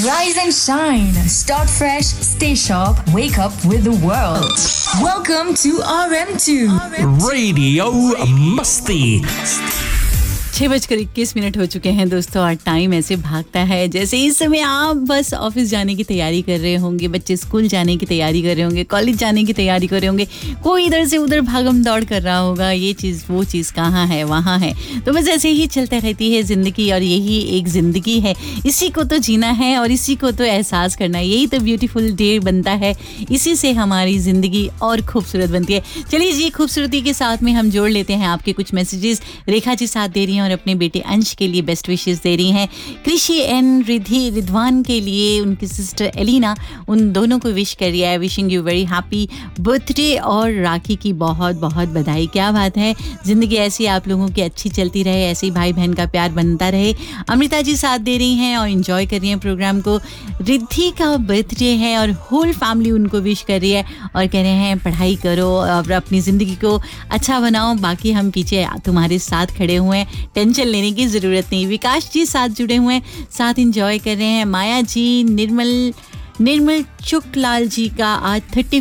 Rise and shine. Start fresh, stay sharp, wake up with the world. Welcome to RM2 Radio Masti. 6:21 हो चुके हैं दोस्तों और time ऐसे भागता है जैसे इस समय आप बस ऑफिस जाने की तैयारी कर रहे होंगे, बच्चे स्कूल जाने की तैयारी कर रहे होंगे, कॉलेज जाने की तैयारी कर रहे होंगे, कोई इधर से उधर भागम दौड़ कर रहा होगा, ये चीज़ वो चीज़ कहाँ है वहाँ है। तो बस ऐसे ही चलते रहती है ज़िंदगी और यही एक ज़िंदगी है, इसी को तो जीना है और इसी को तो एहसास करना है। यही तो ब्यूटीफुल डे बनता है, इसी से हमारी ज़िंदगी और खूबसूरत बनती है। चलिए जी, खूबसूरती के साथ में हम जोड़ लेते हैं आपके कुछ मैसेजेस। रेखा जी साथ दे रही हैं और अपने बेटे अंश के लिए बेस्ट विशेस दे रही हैं। कृषि एंड रिधवान के लिए उनकी सिस्टर एलिना, उन दोनों को विश कर रही है, wishing you very happy birthday और राखी की बहुत बहुत बधाई। क्या बात है, ज़िंदगी ऐसी आप लोगों की अच्छी चलती रहे, ऐसे ही भाई बहन का प्यार बनता रहे। अमृता जी साथ दे रही हैं और एंजॉय कर रही हैं प्रोग्राम को। रिद्धि का बर्थडे है और होल फैमिली उनको विश कर रही है और कह रहे हैं पढ़ाई करो और अपनी ज़िंदगी को अच्छा बनाओ, बाकी हम पीछे तुम्हारे साथ खड़े हुए हैं, टेंशन लेने की ज़रूरत नहीं। विकास जी साथ जुड़े हुए हैं, साथ एंजॉय कर रहे हैं। माया जी, निर्मल चुकलाल जी का आज